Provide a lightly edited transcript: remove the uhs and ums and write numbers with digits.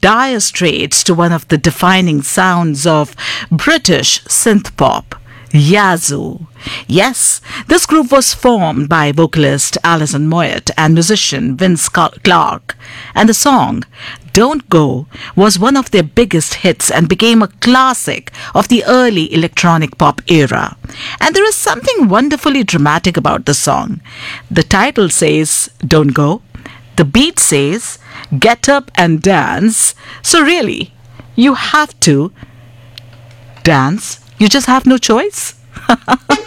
Dire Straits to one of the defining sounds of British synth pop, Yazoo. Yes, this group was formed by vocalist Alison Moyet and musician Vince Clarke, and the song Don't Go was one of their biggest hits and became a classic of the early electronic pop era. And there is something wonderfully dramatic about the song. The title says Don't Go, the beat says get up and dance, so really, you have to dance. You just have no choice.